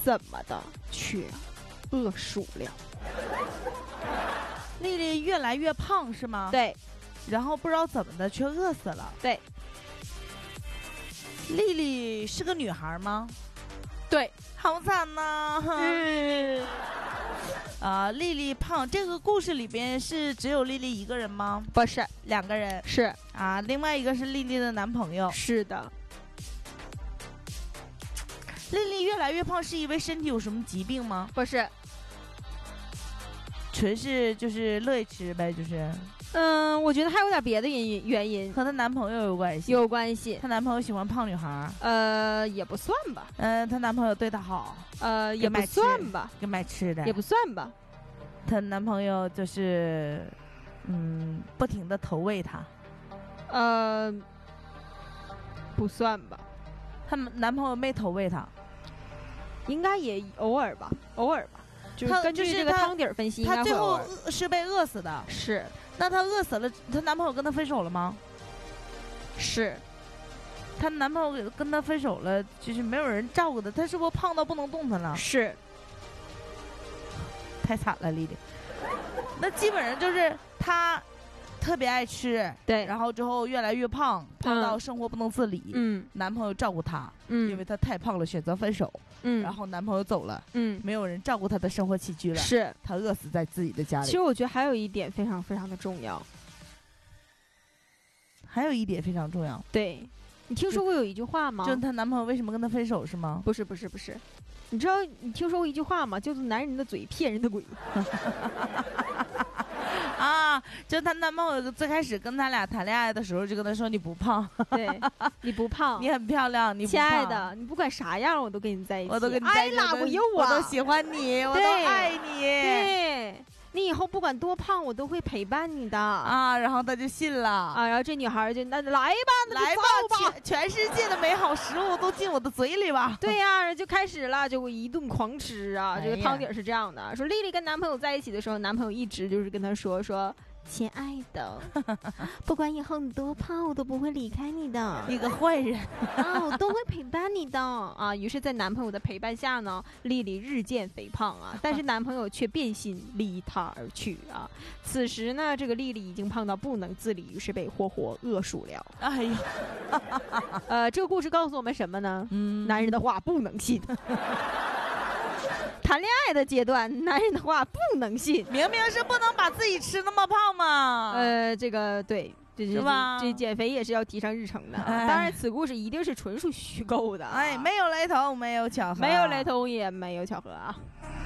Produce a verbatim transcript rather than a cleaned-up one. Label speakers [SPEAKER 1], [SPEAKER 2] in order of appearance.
[SPEAKER 1] 怎么的却饿鼠了？
[SPEAKER 2] 丽丽越来越胖是吗？
[SPEAKER 1] 对，
[SPEAKER 2] 然后不知道怎么的却饿死了。
[SPEAKER 1] 对，
[SPEAKER 2] 丽丽是个女孩吗？
[SPEAKER 1] 对，
[SPEAKER 2] 好惨呐、
[SPEAKER 1] 嗯，
[SPEAKER 2] 啊，丽丽胖，这个故事里边是只有丽丽一个人吗？
[SPEAKER 1] 不是，
[SPEAKER 2] 两个人
[SPEAKER 1] 是
[SPEAKER 2] 啊，另外一个是丽丽的男朋友。
[SPEAKER 1] 是的，
[SPEAKER 2] 丽丽越来越胖是因为身体有什么疾病吗？
[SPEAKER 1] 不是，
[SPEAKER 2] 纯是就是乐意吃呗，就是
[SPEAKER 1] 嗯，我觉得还有点别的原因，原因
[SPEAKER 2] 和她男朋友有关系。
[SPEAKER 1] 有关系。
[SPEAKER 2] 她男朋友喜欢胖女孩，
[SPEAKER 1] 呃，也不算吧，
[SPEAKER 2] 嗯、她男朋友对她好，
[SPEAKER 1] 呃，也不算吧，
[SPEAKER 2] 给买吃的，
[SPEAKER 1] 也不算吧。
[SPEAKER 2] 她男朋友就是嗯，不停的投喂她。
[SPEAKER 1] 呃，不算吧，
[SPEAKER 2] 她男朋友没投喂她，
[SPEAKER 1] 应该也偶尔吧，偶尔吧，就是
[SPEAKER 2] 她
[SPEAKER 1] 根据
[SPEAKER 2] 就是她
[SPEAKER 1] 这个汤底儿分析，应
[SPEAKER 2] 她最后
[SPEAKER 1] 该会偶尔
[SPEAKER 2] 饿是被饿死的。
[SPEAKER 1] 是
[SPEAKER 2] 那她饿死了，她男朋友跟她分手了吗？
[SPEAKER 1] 是，
[SPEAKER 2] 她男朋友跟她分手了，就是没有人照顾她，她是不是胖到不能动弹了？
[SPEAKER 1] 是
[SPEAKER 2] 太惨了，丽丽。那基本上就是她特别爱吃，
[SPEAKER 1] 对，
[SPEAKER 2] 然后之后越来越胖，胖到生活不能自理。
[SPEAKER 1] 嗯，
[SPEAKER 2] 男朋友照顾她，
[SPEAKER 1] 嗯，
[SPEAKER 2] 因为她太胖了，选择分手。
[SPEAKER 1] 嗯，
[SPEAKER 2] 然后男朋友走了，
[SPEAKER 1] 嗯，
[SPEAKER 2] 没有人照顾她的生活起居了，
[SPEAKER 1] 是
[SPEAKER 2] 她饿死在自己的家里。
[SPEAKER 1] 其实我觉得还有一点非常非常的重要，
[SPEAKER 2] 还有一点非常重要，
[SPEAKER 1] 对，你听说过有一句话吗？
[SPEAKER 2] 就是她男朋友为什么跟她分手是吗？
[SPEAKER 1] 不是不是不是，你知道你听说过一句话吗？叫做男人的嘴骗人的鬼。
[SPEAKER 2] 啊，就她男朋友最开始跟他俩谈恋爱的时候，就跟她说你不胖，
[SPEAKER 1] 对，你不胖，
[SPEAKER 2] 你很漂亮，你不
[SPEAKER 1] 亲
[SPEAKER 2] 胖
[SPEAKER 1] 爱的，你不管啥样，我都跟你在一起，
[SPEAKER 2] 我都跟你在一起，
[SPEAKER 1] 爱拉不忧啊，
[SPEAKER 2] 我都喜欢你，我都爱你。
[SPEAKER 1] 对，你以后不管多胖，我都会陪伴你的
[SPEAKER 2] 啊。然后他就信了
[SPEAKER 1] 啊，然后这女孩就那来吧，那
[SPEAKER 2] 来吧，
[SPEAKER 1] 吧，
[SPEAKER 2] 全全世界的美好食物都进我的嘴里吧。
[SPEAKER 1] 对呀、啊，就开始了，就一顿狂吃啊。
[SPEAKER 2] 哎、
[SPEAKER 1] 这个汤底是这样的，说丽丽跟男朋友在一起的时候，男朋友一直就是跟她说说。亲爱的，不管以后你多胖，我都不会离开你的。
[SPEAKER 2] 一个坏人
[SPEAKER 1] 啊，我都会陪伴你的啊。于是，在男朋友的陪伴下呢，丽丽日渐肥胖啊，但是男朋友却变心离她而去啊。此时呢，这个丽丽已经胖到不能自理，于是被活活饿鼠了。
[SPEAKER 2] 哎呀，
[SPEAKER 1] 呃，这个故事告诉我们什么呢？
[SPEAKER 2] 嗯，
[SPEAKER 1] 男人的话不能信。谈恋爱的阶段，男人的话不能信，
[SPEAKER 2] 明明是不能把自己吃那么胖嘛。
[SPEAKER 1] 呃，这个对，这
[SPEAKER 2] 是吧？
[SPEAKER 1] 这减肥也是要提上日程的。
[SPEAKER 2] 哎、
[SPEAKER 1] 当然，此故事一定是纯属虚构的。
[SPEAKER 2] 哎，没有雷同，没有巧合，
[SPEAKER 1] 没有雷同，也没有巧合啊。